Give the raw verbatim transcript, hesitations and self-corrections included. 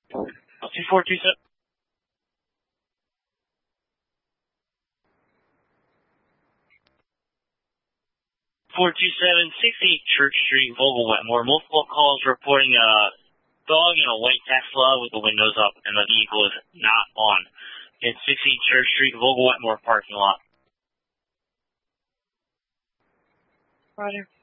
two four two seven. four two seven six eight Church Street, Vogel, Wetmore. Multiple calls reporting a dog in a white Tesla with the windows up and the vehicle is not on. It's six eight Church Street, Vogel, Wetmore parking lot. Roger.